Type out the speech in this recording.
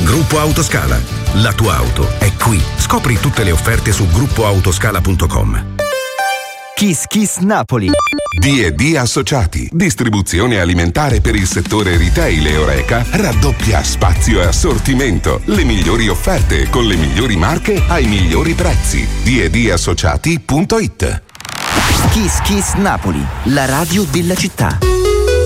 Gruppo Autoscala. La tua auto è qui. Scopri tutte le offerte su gruppoautoscala.com. Kiss Kiss Napoli. D&D Associati, distribuzione alimentare per il settore retail e Horeca, raddoppia spazio e assortimento, le migliori offerte con le migliori marche ai migliori prezzi. D&Dassociati.it. Kiss Kiss Napoli, la radio della città.